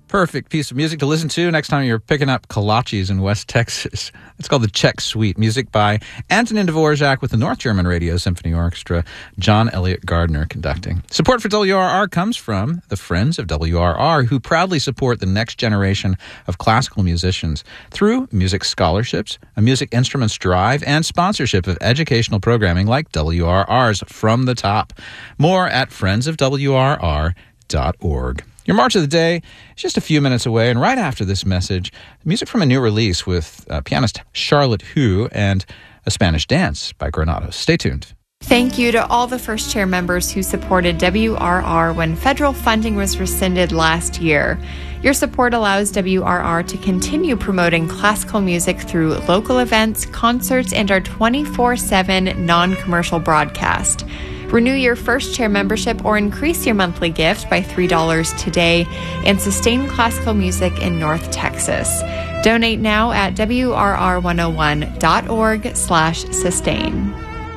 Perfect piece of music to listen to next time you're picking up kolaches in West Texas. It's called the Czech Suite, music by Antonin Dvorak with the North German Radio Symphony Orchestra, John Elliott Gardner conducting. Support for WRR comes from the Friends of WRR, who proudly support the next generation of classical musicians through music scholarships, a music instruments drive, and sponsorship of educational programming like WRR's From the Top. More at friendsofwrr.org. Your March of the Day is just a few minutes away, and right after this message, music from a new release with pianist Charlotte Hu and a Spanish dance by Granados. Stay tuned. Thank you to all the First Chair members who supported WRR when federal funding was rescinded last year. Your support allows WRR to continue promoting classical music through local events, concerts, and our 24/7 non-commercial broadcast. Renew your First Chair membership or increase your monthly gift by $3 today and sustain classical music in North Texas. Donate now at WRR101.org/sustain.